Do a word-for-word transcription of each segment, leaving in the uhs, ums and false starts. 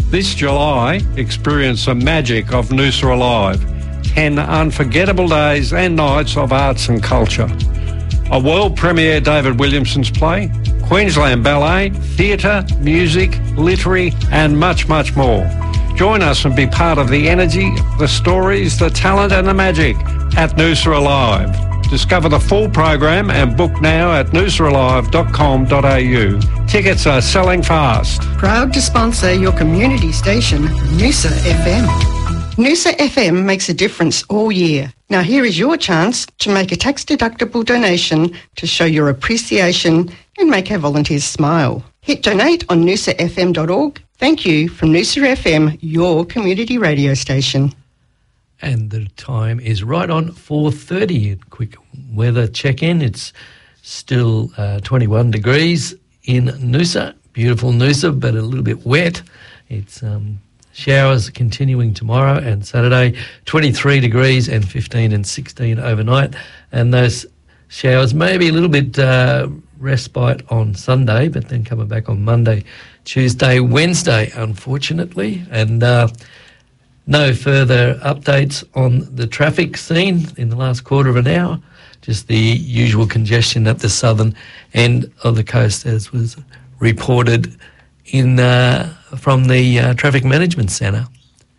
This July, experience the magic of Noosa Alive. ten unforgettable days and nights of arts and culture. A world premiere David Williamson's play, Queensland Ballet, theatre, music, literary and much, much more. Join us and be part of the energy, the stories, the talent and the magic at Noosa Alive. Discover the full program and book now at noosa alive dot com dot a u. Tickets are selling fast. Proud to sponsor your community station, Noosa F M. Noosa F M makes a difference all year. Now here is your chance to make a tax-deductible donation to show your appreciation and make our volunteers smile. Hit donate on noosa f m dot org. Thank you from Noosa F M, your community radio station. And the time is right on four thirty. Quick weather check-in. It's still uh, twenty-one degrees in Noosa. Beautiful Noosa, but a little bit wet. It's um, showers continuing tomorrow and Saturday. twenty-three degrees and fifteen and sixteen overnight. And those showers may be a little bit uh, respite on Sunday, but then coming back on Monday, Tuesday, Wednesday, unfortunately. And uh, no further updates on the traffic scene in the last quarter of an hour. Just the usual congestion at the southern end of the coast, as was reported in uh, from the uh, Traffic Management Centre.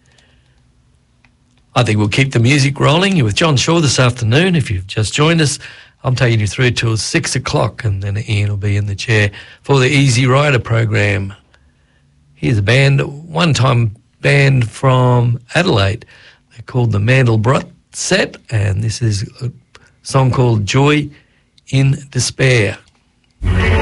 I think we'll keep the music rolling. You're with John Shaw this afternoon. If you've just joined us, I'm taking you through till six o'clock, and then Ian will be in the chair for the Easy Rider program. Here's a band, one-time band from Adelaide. They're called the Mandelbrot Set, and this is a song called Joy in Despair.